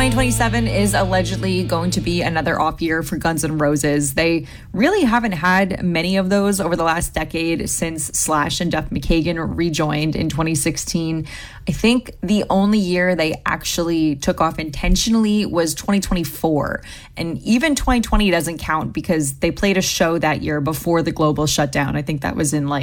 2027 is allegedly going to be another off year for Guns N' Roses. They really haven't had many of those over the last decade since Slash and Duff McKagan rejoined in 2016. I think the only year they actually took off intentionally was 2024. And even 2020 doesn't count because they played a show that year before the global shutdown. I think that was in